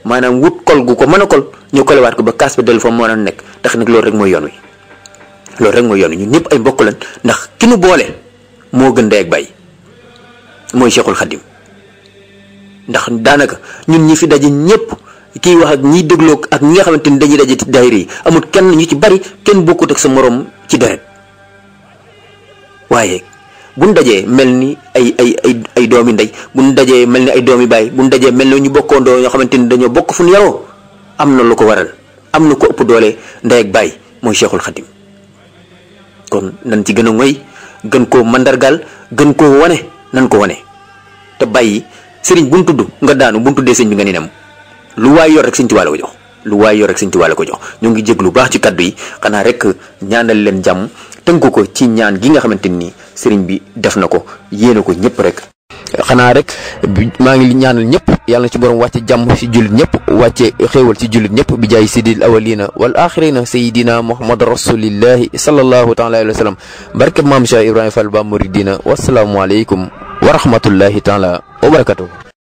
maanaam wut kol gu ko mën a kol ñu kolewaat ko ba kaas bi dellu fa moo nekk tax nag loolu rek mooy yoon wi loolu rek mooy yoon wi ñun ñëpp ay mbokk lañ ndax ki nu boole moo gën ndey ak baay mooy Cheikhul Khadim ndax daanaka ñun ñi fi daje ñëpp kiy wax ak ñiy dégloo ak ñi nga xamante ni dañuy daje ci daayira yi amul kenn ñu ci bari kenn bokkut ak sa morom ci deret waaye buñ dajee mel ni ay doomi ndey buñ dajee mel ni ay doomi baay buñ dajee mel ni ñu bokkoondoo ñoo xamante ni dañoo bokk fu ñu yaroo am na lu ko waral am na ko ëpp doole ndey ak baay mooy Cheikhul Khadim kon nan ci gën a ngoy gën koo mandargal gën koo wane nan ko wane te bàyyi sëriñ buñ tudd nga daanu buñ tuddee sëñ bi nga ni nem lu waay yor rek sëñ Tuubaa la ko jox lu waay yor rek sëñ Tuubaa la ko jox ñu ngi jég lu baax ci kaddu yi xanaa rek ñaanal leen jàmm tënku ko ci ñaan gi nga xamante ni sëriñ bi def na ko yéene ko ñëpp rek. xanaa rek maa ngi ñaanal ñëpp yàlla na ci borom wàcce jàmm ci jullit ñëpp wàcce xéewal ci jullit ñëpp bi jaay sidil awalina wal axirina sayidina muhammad rasulillahi sallallahu taala alayhi wa sallam barke maam Cheikh Ibrahima Fall ba muridina wasalaamualeykum wa rahmatullahi taala wa barakatuh